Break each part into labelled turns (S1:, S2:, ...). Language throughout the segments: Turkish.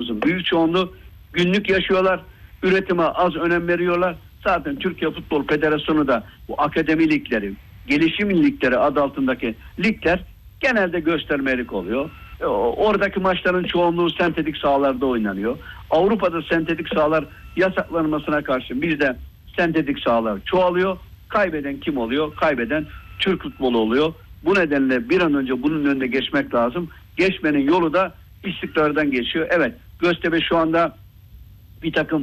S1: taraftarımızın büyük çoğunluğu günlük yaşıyorlar. Üretime az önem veriyorlar. Zaten Türkiye Futbol Federasyonu da bu akademi ligleri, gelişim ligleri adı altındaki ligler genelde göstermelik oluyor. Oradaki maçların çoğunluğu sentetik sahalarda oynanıyor. Avrupa'da sentetik sahalar yasaklanmasına karşı bizde sentetik sahalar çoğalıyor. Kaybeden kim oluyor? Kaybeden Türk futbolu oluyor. Bu nedenle bir an önce bunun önüne geçmek lazım. Geçmenin yolu da istikrardan geçiyor. Evet, Göztepe şu anda bir takım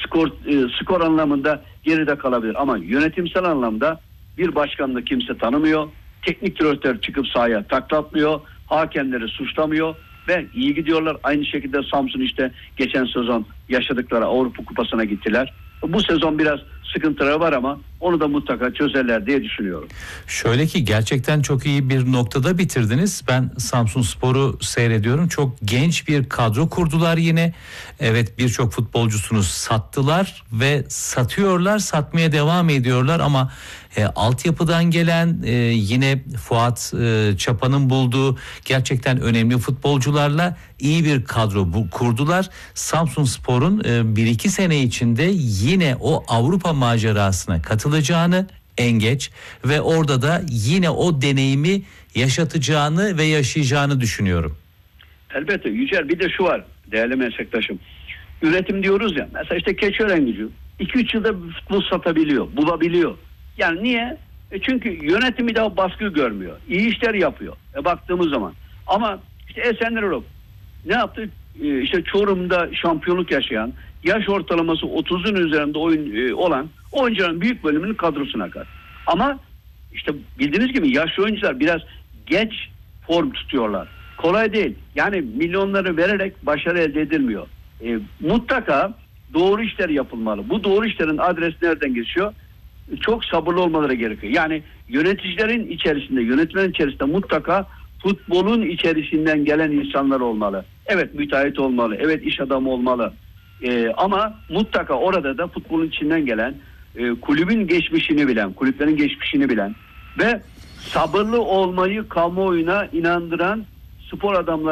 S1: skor anlamında geride kalabilir. Ama yönetimsel anlamda bir başkanlığı kimse tanımıyor. Teknik direktör çıkıp sahaya takla atmıyor. Hakemleri suçlamıyor ve iyi gidiyorlar. Aynı şekilde Samsun işte geçen sezon yaşadıkları Avrupa Kupası'na gittiler. Bu sezon biraz sıkıntıları var ama onu da mutlaka çözerler diye düşünüyorum.
S2: Şöyle ki gerçekten çok iyi bir noktada bitirdiniz. Ben Samsunspor'u seyrediyorum. Çok genç bir kadro kurdular yine. Evet, birçok futbolcusunu sattılar ve satıyorlar, satmaya devam ediyorlar ama altyapıdan gelen yine Fuat Çapa'nın bulduğu gerçekten önemli futbolcularla iyi bir kadro kurdular. Samsunspor'un 1-2 sene içinde yine o Avrupa macerasına katılacağını en geç ve orada da yine o deneyimi yaşatacağını ve yaşayacağını düşünüyorum.
S1: Elbette Yücel, bir de şu var değerli meslektaşım. Üretim diyoruz ya, mesela işte Keçiören-Gücü 2-3 yılda futbol satabiliyor, bulabiliyor. Yani niye? Çünkü yönetimi daha baskı görmüyor. İyi işler yapıyor. Baktığımız zaman. Ama işte Esenlerolog ne yaptı? İşte Çorum'da şampiyonluk yaşayan, yaş ortalaması 30'un üzerinde olan oyuncuların büyük bölümünün kadrosuna kattı. Ama işte bildiğiniz gibi yaşlı oyuncular biraz geç form tutuyorlar. Kolay değil. Yani milyonları vererek başarı elde edilmiyor. Mutlaka doğru işler yapılmalı. Bu doğru işlerin adresi nereden geçiyor? Çok sabırlı olmaları gerekiyor. Yani yöneticilerin içerisinde, yönetmenin içerisinde mutlaka futbolun içerisinden gelen insanlar olmalı. Evet, müteahhit olmalı. Evet, iş adamı olmalı. Ama mutlaka orada da futbolun içinden gelen, kulübün geçmişini bilen, kulüplerin geçmişini bilen ve sabırlı olmayı kamuoyuna inandıran spor adamları